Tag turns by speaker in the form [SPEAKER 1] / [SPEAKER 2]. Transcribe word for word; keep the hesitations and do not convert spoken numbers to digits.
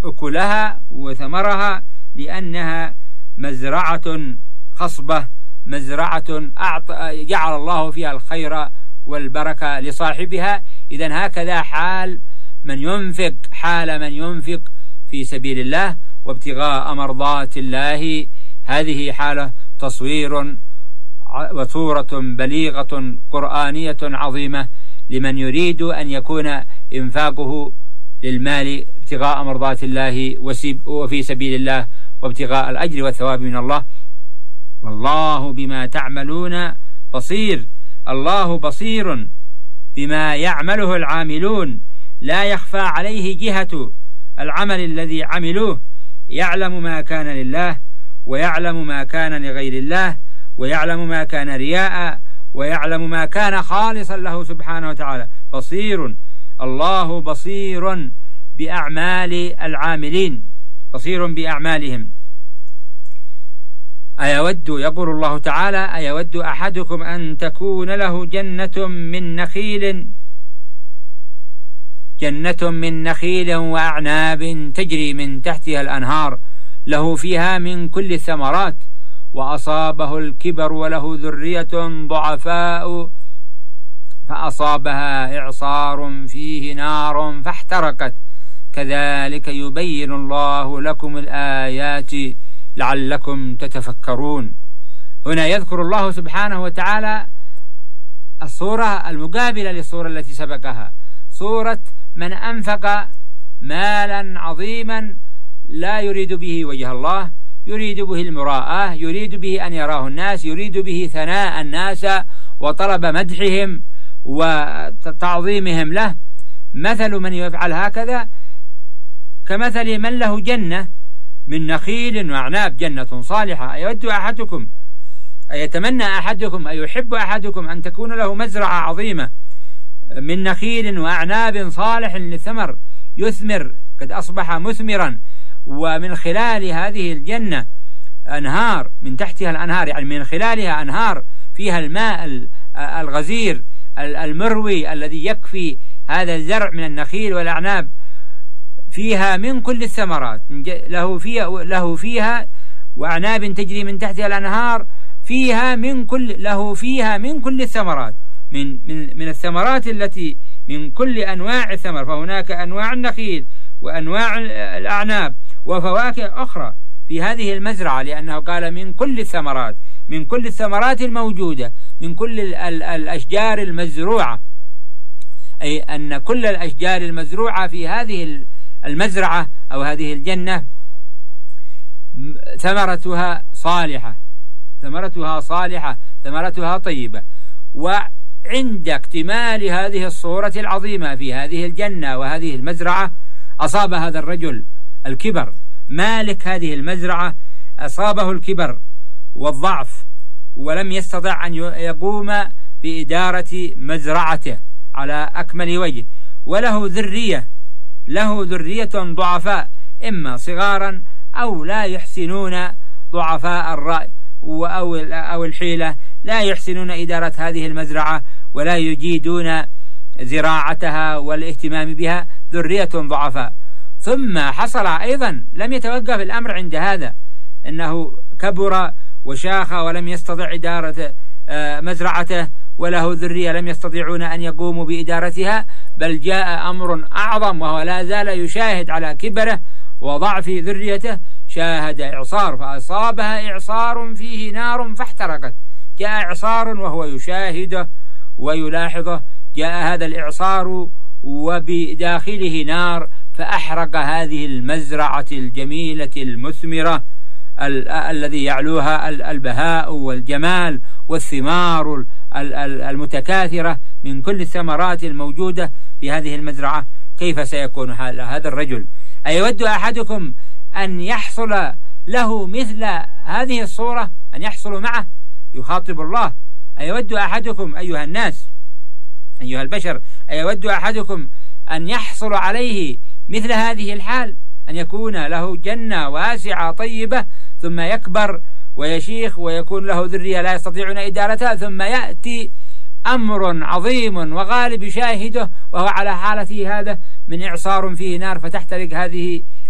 [SPEAKER 1] أكلها وثمرها، لأنها مزرعة خصبة، مزرعة أعطى جعل الله فيها الخير والبركة لصاحبها. إذن هكذا حال من ينفق، حال من ينفق في سبيل الله وابتغاء مرضات الله. هذه حالة تصوير وصورة بليغة قرآنية عظيمة لمن يريد أن يكون إنفاقه للمال ابتغاء مرضات الله وفي سبيل الله وابتغاء الأجر والثواب من الله. والله بما تعملون بصير. الله بصير بما يعمله العاملون، لا يخفى عليه جهة العمل الذي عملوه، يعلم ما كان لله ويعلم ما كان لغير الله، ويعلم ما كان رياء ويعلم ما كان خالصا له سبحانه وتعالى. بصير، الله بصير بأعمال العاملين، بصير بأعمالهم. أيود، يقول الله تعالى: أيود أحدكم أن تكون له جنة من نخيل جنة من نخيل وأعناب تجري من تحتها الأنهار له فيها من كل الثمرات وأصابه الكبر وله ذرية ضعفاء فأصابها إعصار فيه نار فاحترقت كذلك يبين الله لكم الآيات لعلكم تتفكرون. هنا يذكر الله سبحانه وتعالى الصورة المقابلة للصورة التي سبقها، صورة من أنفق مالا عظيما لا يريد به وجه الله، يريد به المراءة، يريد به أن يراه الناس، يريد به ثناء الناس وطلب مدحهم وتعظيمهم له. مثل من يفعل هكذا كمثل من له جنة من نخيل وأعناب، جنة صالحة. أيود أحدكم، أيتمنى أحدكم، أيحب أحدكم أن تكون له مزرعة عظيمة من نخيل وأعناب صالح للثمر، يثمر، قد أصبح مثمرا، ومن خلال هذه الجنة أنهار، من تحتها الأنهار، يعني من خلالها أنهار فيها الماء الغزير المروي الذي يكفي هذا الزرع من النخيل والأعناب، فيها من كل الثمرات، له فيها, له فيها وأعناب تجري من تحتها الأنهار فيها من كل له فيها من كل الثمرات، من من من الثمرات التي من كل أنواع الثمر. فهناك أنواع النخيل وأنواع الأعناب وفواكه أخرى في هذه المزرعة، لأنه قال من كل الثمرات، من كل الثمرات الموجودة، من كل الأشجار المزروعة، أي أن كل الأشجار المزروعة في هذه المزرعة أو هذه الجنة ثمرتها صالحة، ثمرتها صالحة، ثمرتها طيبة. وعند اكتمال هذه الصورة العظيمة في هذه الجنة وهذه المزرعة أصاب هذا الرجل الكبر، مالك هذه المزرعة أصابه الكبر والضعف، ولم يستطع أن يقوم بإدارة مزرعته على أكمل وجه، وله ذرية له ذرية ضعفاء، إما صغارا أو لا يحسنون، ضعفاء الرأي أو أو الحيلة، لا يحسنون إدارة هذه المزرعة ولا يجيدون زراعتها والاهتمام بها، ذرية ضعفاء. ثم حصل أيضا، لم يتوقف الأمر عند هذا، أنه كبر وشاخ ولم يستطع إدارة مزرعته، وله ذرية لم يستطيعون أن يقوموا بإدارتها، بل جاء أمر أعظم وهو لا زال يشاهد على كبره وضعف ذريته، شاهد إعصار فأصابها إعصار فيه نار فاحترقت. جاء إعصار وهو يشاهده ويلاحظه، جاء هذا الإعصار وبداخله نار فأحرق هذه المزرعة الجميلة المثمرة ال الذي يعلوها البهاء والجمال والثمار المتكاثرة من كل الثمرات الموجودة في هذه المزرعة. كيف سيكون حال هذا الرجل؟ أيود أحدكم أن يحصل له مثل هذه الصورة، أن يحصل معه؟ يخاطب الله: أيود أحدكم أيها الناس، أيها البشر، أيود أحدكم أن يحصل عليه مثل هذه الحال، أن يكون له جنة واسعة طيبة ثم يكبر ويشيخ ويكون له ذرية لا يستطيعون إدارتها، ثم يأتي أمر عظيم وغالب يشاهده وهو على حالته هذا من إعصار فيه نار فتحترق هذه